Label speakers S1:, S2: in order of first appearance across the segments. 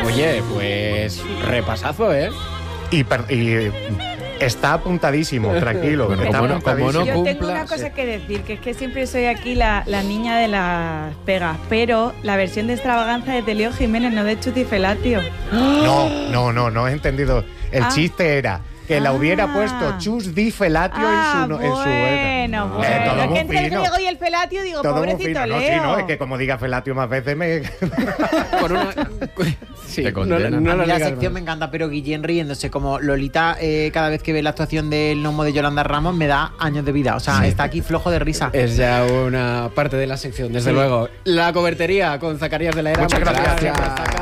S1: Oye, pues repasazo, ¿eh?
S2: Y está apuntadísimo, tranquilo.
S1: Bueno,
S2: está apuntadísimo.
S3: Yo tengo una cosa que decir, que es que siempre soy aquí la niña de las pegas, pero la versión de Extravaganza es de Leo Jiménez, no de Chuti Felatio.
S2: No he entendido. El chiste era que la hubiera puesto Chus Di Felatio en su...
S3: Bueno. Es que entre el griego y el felatio digo,
S2: todo
S3: pobrecito Leo.
S2: No, sí, no, es que como diga felatio más veces me...
S1: Con una... Sí,
S4: te condenan.
S5: A mí la sección me encanta, pero Guillén riéndose como Lolita, cada vez que ve la actuación del gnomo de Yolanda Ramos me da años de vida. O sea, está aquí flojo de risa.
S1: Es ya una parte de la sección, desde luego. La cobertería con Zacarías de la Era.
S2: Muchas gracias.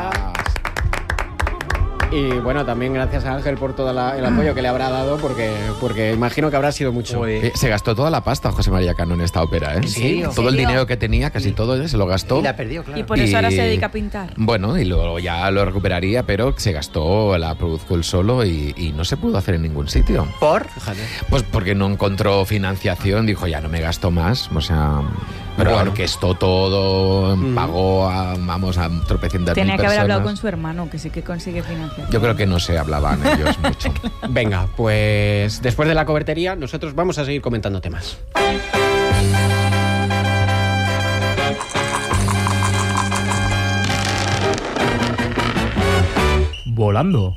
S1: Y bueno, también gracias a Ángel por todo el apoyo que le habrá dado, porque imagino que habrá sido mucho.
S4: Se gastó toda la pasta José María Cano en esta ópera, ¿eh?
S5: ¿En serio?
S4: Todo el dinero que tenía, casi todo, se lo gastó.
S5: Y la perdió, claro.
S3: Y por eso ahora se dedica a pintar.
S4: Bueno, y luego ya lo recuperaría, pero se gastó, la produjo él solo y no se pudo hacer en ningún sitio.
S5: ¿Por?
S1: Fíjate.
S4: Pues porque no encontró financiación, dijo ya no me gasto más, o sea... Pero
S1: Bueno.
S4: orquestó todo, pagó a tropecientas mil
S3: Tenía que haber
S4: personas.
S3: hablado con su hermano, que sí que consigue financiación.
S4: Yo creo que no se hablaban ellos mucho.
S1: Venga, pues después de la cobertería, nosotros vamos a seguir comentando temas.
S6: Volando.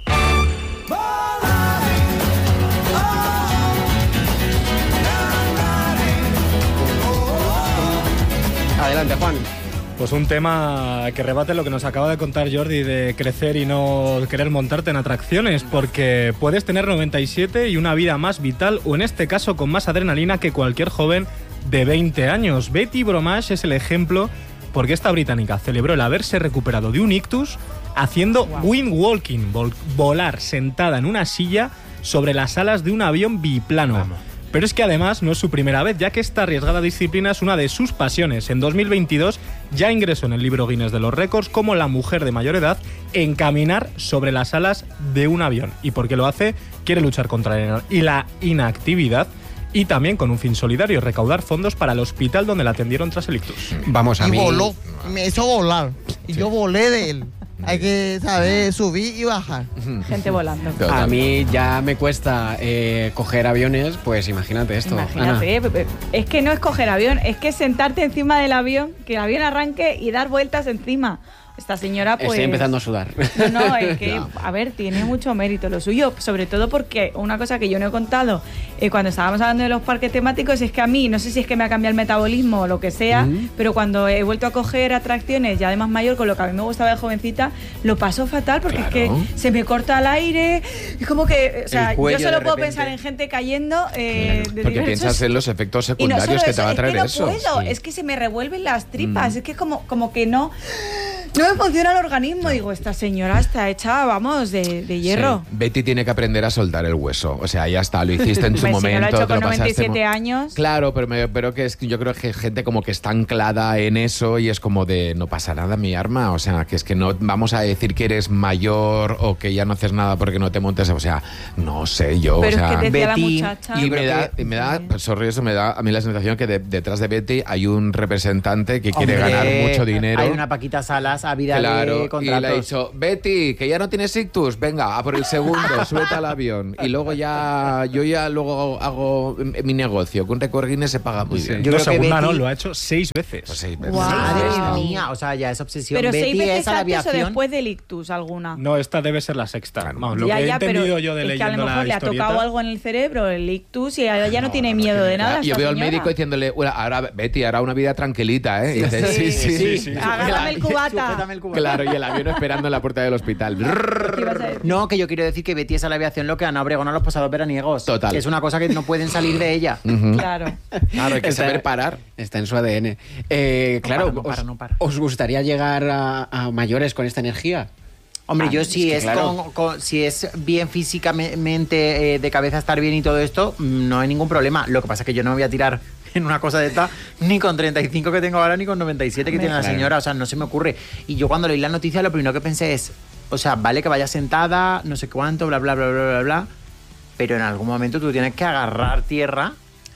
S1: Adelante, Juan.
S6: Pues un tema que rebate lo que nos acaba de contar Jordi de crecer y no querer montarte en atracciones, porque puedes tener 97 y una vida más vital, o en este caso con más adrenalina que cualquier joven de 20 años. Betty Bromage es el ejemplo, porque esta británica celebró el haberse recuperado de un ictus haciendo windwalking, volar sentada en una silla sobre las alas de un avión biplano.
S1: Vamos.
S6: Pero es que además no es su primera vez, ya que esta arriesgada disciplina es una de sus pasiones. En 2022 ya ingresó en el libro Guinness de los récords como la mujer de mayor edad en caminar sobre las alas de un avión. ¿Y por qué lo hace? Quiere luchar contra la inactividad y también con un fin solidario, recaudar fondos para el hospital donde la atendieron tras el ictus.
S1: Vamos a
S7: Y
S1: mí.
S7: voló, me hizo volar. Y yo volé de él. Hay que saber subir y bajar.
S3: Gente volando.
S1: A mí ya me cuesta coger aviones, pues imagínate esto.
S3: Imagínate, es que no es coger avión, es que sentarte encima del avión, que el avión arranque y dar vueltas encima. Esta señora, pues...
S1: Estoy empezando a sudar.
S3: No, es que, a ver, tiene mucho mérito lo suyo, sobre todo porque una cosa que yo no he contado cuando estábamos hablando de los parques temáticos es que a mí, no sé si es que me ha cambiado el metabolismo o lo que sea, pero cuando he vuelto a coger atracciones ya de más mayor, con lo que a mí me gustaba de jovencita, lo paso fatal porque es que se me corta el aire, es como que, o sea, yo solo puedo pensar en gente cayendo de
S4: Porque
S3: diversos...
S4: piensas en los efectos
S3: Y no
S4: secundarios
S3: solo
S4: que te va a traer
S3: es que
S4: eso.
S3: no puedo,
S4: Sí.
S3: es que se me revuelven las tripas, es que como que no me funciona el organismo. Digo, esta señora está hecha, vamos, de hierro.
S4: Sí. Betty tiene que aprender a soltar el hueso. O sea, ya está, lo hiciste en su
S3: Hombre,
S4: momento.
S3: si no lo ha hecho
S4: te
S3: con
S4: lo pasaste
S3: 97 años.
S4: Claro, pero que yo creo que gente como que está anclada en eso y es como de no pasa nada, mi arma. O sea, que es que no vamos a decir que eres mayor o que ya no haces nada porque no te montes. O sea, no sé yo.
S3: Pero
S4: o sea,
S3: es que decía
S5: Betty,
S3: la muchacha.
S4: y me da, sorry, eso me da a mí la sensación que detrás de Betty hay un representante que quiere ganar mucho dinero.
S5: Hay una Paquita Salas a vida
S4: Claro,
S5: de
S4: y
S5: contratos.
S4: le ha dicho, Betty, que ya no tienes ictus, venga, a por el segundo, súbete al avión. Y luego yo ya luego hago mi negocio, que un récord Guinness se paga muy bien.
S5: Yo
S6: No,
S5: creo que
S6: segunda
S5: Betty-
S6: no, lo ha hecho 6 veces.
S4: Pues 6 veces.
S3: Guau.
S5: Madre mía, o sea, ya es obsesión.
S3: Pero 6
S5: Betty
S3: veces
S5: es a la
S3: antes o
S5: aviación.
S3: después del ictus alguna.
S6: No, esta debe ser la sexta. Vamos, lo
S3: Ya,
S6: que he
S3: ya, pero
S6: entendido yo de
S3: es que a lo
S6: leyendo
S3: mejor
S6: la
S3: le ha
S6: historieta.
S3: tocado algo en el cerebro, el ictus, y ya no tiene miedo de nada.
S4: Yo
S3: esta
S4: veo al
S3: señora.
S4: médico diciéndole, bueno, ahora Betty, hará una vida tranquilita, ¿eh? Y dice, sí.
S3: Agárrame el cubata.
S5: Sujétame el cubata.
S4: Claro, y el avión esperando en la puerta del hospital.
S3: ¿Qué ibas a decir?
S5: No, que yo quiero decir que Betty es a la aviación lo que Ana Obregón a los pasados veraniegos.
S4: Total.
S5: Que es una cosa que no pueden salir de ella.
S3: Claro.
S4: Claro, hay que saber parar.
S1: Está en su ADN. Claro,
S5: no para.
S1: ¿os gustaría llegar a mayores con esta energía?
S5: Hombre, yo si
S1: que
S5: es,
S1: claro.
S5: si es bien físicamente, de cabeza estar bien y todo esto, no hay ningún problema. Lo que pasa es que yo no me voy a tirar en una cosa de esta ni con 35 que tengo ahora ni con 97 que tiene la señora. O sea, no se me ocurre. Y yo cuando leí la noticia lo primero que pensé es, o sea, vale que vaya sentada, no sé cuánto, bla, bla, bla, bla, bla, bla, pero en algún momento tú tienes que agarrar tierra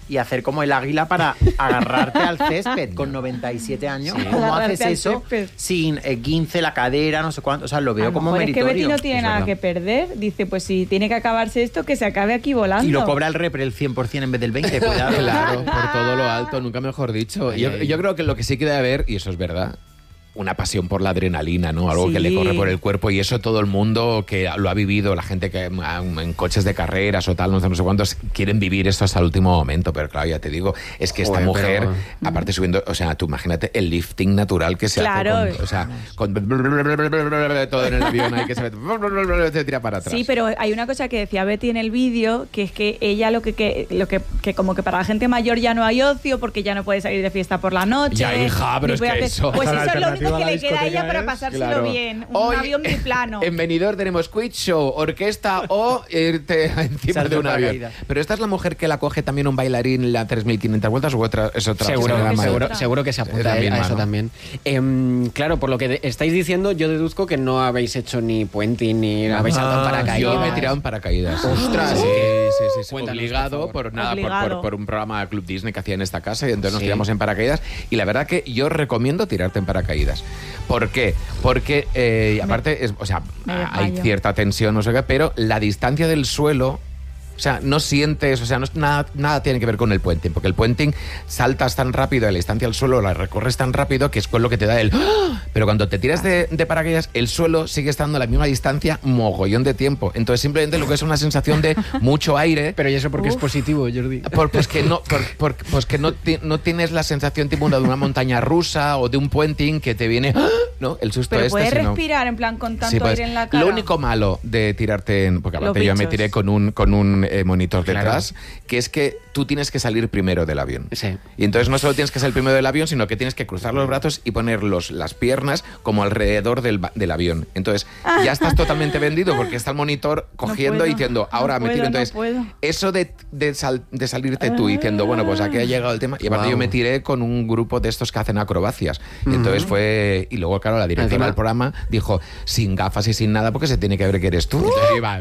S5: y hacer como el águila para agarrarte al césped con 97 años. ¿Cómo
S3: Agarrarte
S5: haces
S3: al
S5: eso
S3: césped.
S5: sin 15 la cadera, no sé cuánto? O sea, lo veo como
S3: Es que
S5: meritorio.
S3: Betty no tiene
S4: Es
S3: nada
S4: verdad.
S3: que perder. Dice, pues si tiene que acabarse esto, que se acabe aquí volando.
S5: Y lo cobra el repre el 100% en vez del 20%. Cuidado.
S4: Claro, por todo lo alto, nunca mejor dicho. Yo creo que lo que sí que debe haber, y eso es verdad, una pasión por la adrenalina, ¿no? Algo que le corre por el cuerpo, y eso todo el mundo que lo ha vivido, la gente que en coches de carreras o tal, no sé cuántos, quieren vivir esto hasta el último momento, pero claro, ya te digo, es que esta
S1: Joder,
S4: mujer, aparte subiendo, o sea, tú imagínate el lifting natural que se
S3: Claro.
S4: hace con, o sea, con todo en el avión ahí que se tira para atrás.
S3: Sí, pero hay una cosa que decía Betty en el vídeo, que es que ella lo que como que para la gente mayor ya no hay ocio, porque ya no puede salir de fiesta por la noche.
S4: Ya, hija, pero
S3: ni
S4: es
S3: puede
S4: que
S3: hacer-
S4: eso-
S3: Pues
S6: O sea,
S3: eso
S6: la
S3: es lo único
S6: alternativa
S3: que
S6: a la
S3: le queda a ella
S6: discoteca
S3: para
S6: es-
S3: pasárselo
S4: Claro.
S3: bien. Un
S4: Hoy,
S3: avión biplano.
S4: En Benidorm tenemos quiz show, orquesta o irte encima
S5: Salto
S4: de un
S5: de
S4: avión.
S5: paracaídas.
S4: Pero esta es la mujer que la coge también un bailarín la 3.500 vueltas o otra, es otra.
S1: Seguro,
S4: que se llama-
S1: seguro que se
S4: Es
S1: apunta
S4: la
S1: a
S4: misma,
S1: eso
S4: ¿no?
S1: también. Claro, por lo que estáis diciendo, yo deduzco que no habéis hecho ni puenting ni habéis saltado en paracaídas.
S4: Yo me he tirado en paracaídas.
S1: Ostras,
S4: sí,
S1: sí.
S4: sí.
S1: Cuéntanos,
S4: Obligado
S1: por favor.
S4: por nada,
S3: Obligado.
S4: por un programa de Club Disney que hacía en esta casa, y entonces nos
S1: Sí.
S4: tiramos en paracaídas. Y la verdad que yo recomiendo tirarte en paracaídas. ¿Por qué? Porque aparte, o sea,
S3: Me
S4: hay
S3: desmayo.
S4: cierta tensión, no sé qué, pero la distancia del suelo. O sea, no sientes, o sea, no es nada tiene que ver con el puenting, porque el puenting saltas tan rápido de la distancia al suelo, la recorres tan rápido que es con lo que te da el... ¡Ah! Pero cuando te tiras de paracaídas, el suelo sigue estando a la misma distancia mogollón de tiempo. Entonces simplemente lo que es una sensación de mucho aire...
S1: Pero ¿y eso porque es positivo, Jordi?
S4: Pues que no tienes la sensación tipo de una montaña rusa o de un puenting que te viene... ¡Ah! ¿No? El susto
S3: Pero
S4: este,
S3: puedes
S4: sino-
S3: respirar en plan con tanto
S4: Sí, pues,
S3: aire en la cara.
S4: Lo único malo de tirarte en... Porque aparte
S3: Los
S4: yo me
S3: bichos.
S4: tiré con un monitor
S1: Claro.
S4: detrás, que es que tú tienes que salir primero del avión.
S1: Sí.
S4: Y entonces no solo tienes que salir primero del avión, sino que tienes que cruzar los brazos y poner las piernas como alrededor del avión. Entonces ya estás totalmente vendido porque está el monitor cogiendo
S3: puedo,
S4: y diciendo, ahora
S3: no
S4: me tiro.
S3: puedo,
S4: Entonces,
S3: no puedo.
S4: eso de salirte tú diciendo, bueno, pues aquí ha llegado el tema. Y aparte
S1: Guau.
S4: yo me tiré con un grupo de estos que hacen acrobacias. Y entonces fue... Y luego, claro, la directora
S1: Encima-
S4: del programa dijo, sin gafas y sin nada, porque se tiene que ver que eres tú. Entonces iba...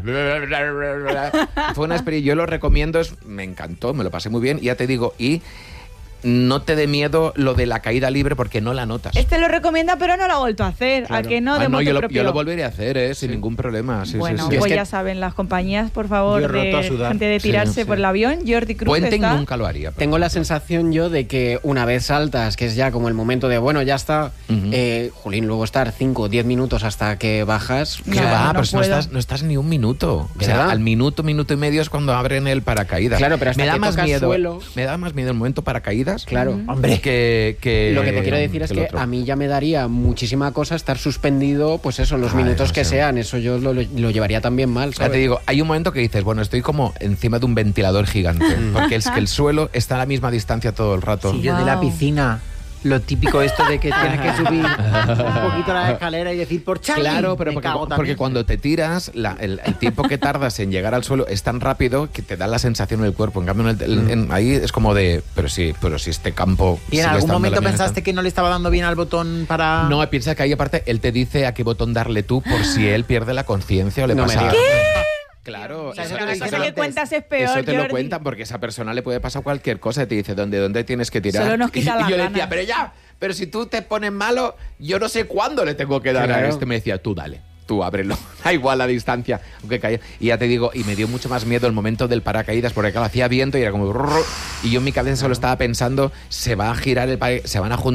S4: Fue una experiencia, yo lo recomiendo, me encantó, me lo pasé muy bien, y ya te digo, y no te dé miedo lo de la caída libre porque no la notas.
S3: Este lo recomienda, pero no lo ha vuelto a hacer. ¿A que no? De motu
S4: yo
S3: propio.
S4: lo volveré a hacer, sin ningún problema. Sí,
S3: Bueno,
S4: sí, sí.
S3: pues
S1: Es que-
S3: ya saben, las compañías, por favor,
S5: Yo he roto a sudar.
S3: antes de tirarse
S4: Sí, sí.
S3: por el avión, Jordi Cruz
S4: Puenting
S3: está...
S4: nunca lo haría.
S1: Tengo la sensación yo de que una vez saltas, que es ya como el momento de, bueno, ya está, Julín, luego estar 5 o 10 minutos hasta que bajas.
S4: ¿Qué
S3: No,
S4: va?
S3: no
S4: pero si
S3: puedo.
S4: no estás ni un minuto. O sea,
S1: ¿Verdad?
S4: al minuto y medio es cuando abren el paracaídas.
S1: Claro, pero hasta
S4: me da
S1: que
S4: más
S1: tocas
S4: miedo.
S1: suelo-
S4: Me da más miedo el momento paracaídas.
S1: Claro.
S5: Hombre.
S4: Que
S1: Lo que te quiero decir es
S4: el
S1: que
S4: otro.
S1: a mí ya me daría muchísima cosa estar suspendido, pues eso, los minutos que
S4: demasiado.
S1: sean. Eso yo lo llevaría también mal,
S4: Ya
S1: ¿sabes?
S4: te digo, hay un momento que dices, bueno, estoy como encima de un ventilador gigante, porque es que el suelo está a la misma distancia todo el rato.
S5: Y yo de la
S3: Wow.
S5: piscina, lo típico esto de que tienes que subir un poquito la escalera y decir por Charlie.
S4: Claro, pero
S5: Me
S4: porque,
S5: cago
S4: porque
S5: también.
S4: cuando te tiras, el tiempo que tardas en llegar al suelo es tan rápido que te da la sensación en el cuerpo. En cambio, ahí es como de, pero sí este campo...
S5: ¿Y en
S4: sigue
S5: algún
S4: estando
S5: momento
S4: la misma
S5: pensaste que no le estaba dando bien al botón para...?
S4: No, piensa que ahí aparte él te dice a qué botón darle tú por si él pierde la conciencia o le
S1: No me
S4: pasa
S1: digas.
S4: algo. Claro,
S5: O sea,
S3: Eso
S5: eso te lo
S3: que
S5: dicen antes.
S3: cuentas es peor,
S4: eso te lo
S3: Jordi.
S4: cuentan porque a esa persona le puede pasar cualquier cosa y te dice dónde tienes que tirar.
S3: Solo nos quita
S4: y
S3: las
S4: yo le
S3: ganas.
S4: decía, pero si tú te pones malo, yo no sé cuándo le tengo que dar a
S1: Claro.
S4: este. Me decía, tú dale. Tú ábrelo, da igual la distancia, aunque caiga. Y ya te digo, y me dio mucho más miedo el momento del paracaídas, porque claro, hacía viento y era como... Y yo en mi cabeza solo estaba pensando, se va a girar el paracaídas, se van a juntar